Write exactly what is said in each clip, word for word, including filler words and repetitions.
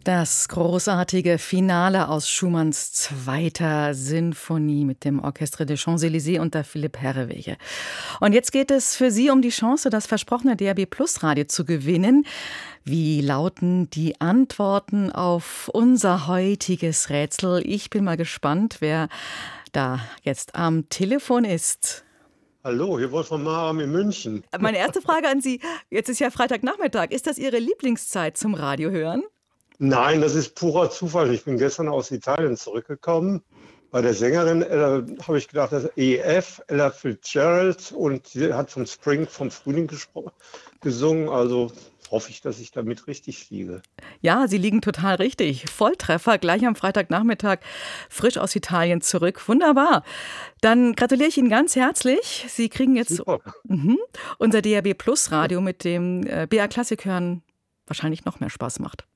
Das großartige Finale aus Schumanns zweiter Sinfonie mit dem Orchestre des Champs-Élysées unter Philipp Herreweghe. Und jetzt geht es für Sie um die Chance, das versprochene D A B Plus Radio zu gewinnen. Wie lauten die Antworten auf unser heutiges Rätsel? Ich bin mal gespannt, wer da jetzt am Telefon ist. Hallo, hier Wolfram Maram in München. Meine erste Frage an Sie, jetzt ist ja Freitagnachmittag, ist das Ihre Lieblingszeit zum Radio hören? Nein, das ist purer Zufall. Ich bin gestern aus Italien zurückgekommen. Bei der Sängerin äh, habe ich gedacht, das ist E F, Ella Fitzgerald, und sie hat vom Spring, vom Frühling gespro- gesungen. Also hoffe ich, dass ich damit richtig liege. Ja, Sie liegen total richtig. Volltreffer, gleich am Freitagnachmittag, frisch aus Italien zurück. Wunderbar. Dann gratuliere ich Ihnen ganz herzlich. Sie kriegen jetzt mhm, unser D A B Plus Radio, mit dem äh, B R Klassik hören wahrscheinlich noch mehr Spaß macht.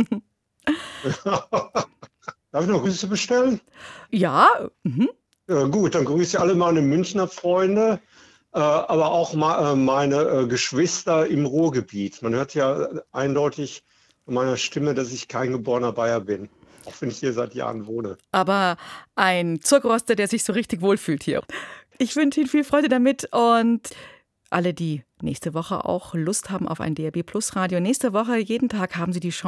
Darf ich noch Grüße bestellen? Ja. Mhm. Ja, gut, dann grüße ich alle meine Münchner Freunde, äh, aber auch ma- äh, meine äh, Geschwister im Ruhrgebiet. Man hört ja eindeutig an meiner Stimme, dass ich kein geborener Bayer bin, auch wenn ich hier seit Jahren wohne. Aber ein Zuckerroster, der sich so richtig wohlfühlt hier. Ich wünsche Ihnen viel Freude damit und alle, die nächste Woche auch Lust haben auf ein D A B Plus Radio. Nächste Woche, jeden Tag haben Sie die Chance,